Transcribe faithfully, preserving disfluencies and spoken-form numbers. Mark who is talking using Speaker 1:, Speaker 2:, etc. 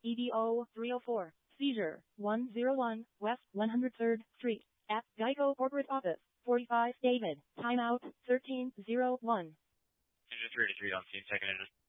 Speaker 1: E D O three oh four. Seizure. one oh one West one hundred third Street. At Geico Corporate Office. forty-five David. Timeout. thirteen oh one.
Speaker 2: Engine three eighty-three on scene, second engine.